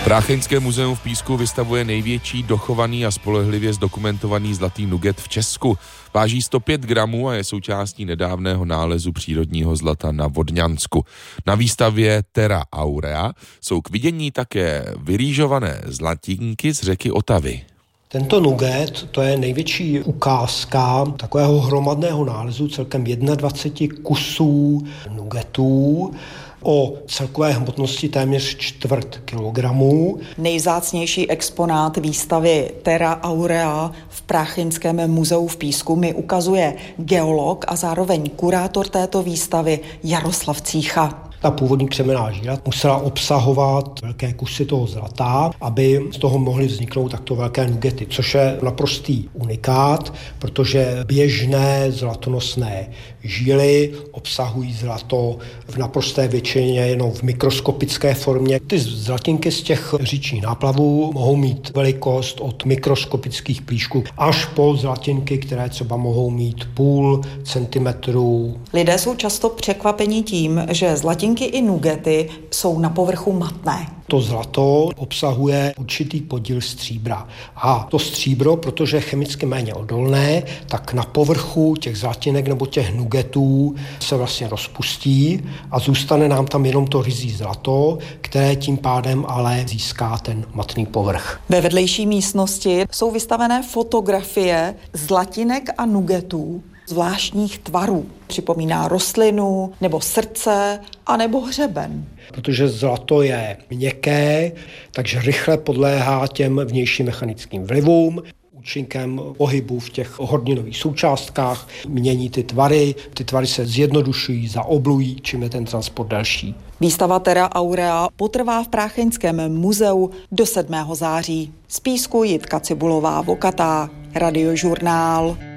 Prácheňské muzeum v Písku vystavuje největší dochovaný a spolehlivě zdokumentovaný zlatý nuget v Česku. Váží 105 gramů a je součástí nedávného nálezu přírodního zlata na Vodňansku. Na výstavě Terra Aurea jsou k vidění také vyrýžované zlatinky z řeky Otavy. Tento nuget, to je největší ukázka takového hromadného nálezu celkem 21 kusů nugetů o celkové hmotnosti téměř 1/4 kilogramu. Nejvzácnější exponát výstavy Terra Aurea v Prácheňském muzeu v Písku mi ukazuje geolog a zároveň kurátor této výstavy Jaroslav Cícha. Ta původní křemenná žíla musela obsahovat velké kusy toho zlata, aby z toho mohly vzniknout takto velké nugety, což je naprostý unikát, protože běžné zlatonosné žíly obsahují zlato v naprosté většině jenom v mikroskopické formě. Ty zlatinky z těch říčních náplavů mohou mít velikost od mikroskopických plíšků až po zlatinky, které třeba mohou mít 0,5 centimetru. Lidé jsou často překvapeni tím, že zlatinky i nugety jsou na povrchu matné. To zlato obsahuje určitý podíl stříbra. A to stříbro, protože je chemicky méně odolné, tak na povrchu těch zlatinek nebo těch nugetů se vlastně rozpustí a zůstane nám tam jenom to ryzí zlato, které tím pádem ale získá ten matný povrch. Ve vedlejší místnosti jsou vystavené fotografie zlatinek a nugetů zvláštních tvarů. Připomíná rostlinu, nebo srdce, a nebo hřeben. Protože zlato je měkké, takže rychle podléhá těm vnějším mechanickým vlivům. Účinkem pohybu v těch horninových součástkách mění ty tvary se zjednodušují, zaoblují, čím je ten transport delší. Výstava Terra Aurea potrvá v Prácheňském muzeu do 7. září. Z Písku Jitka Cibulová Vokatá, Radiožurnál.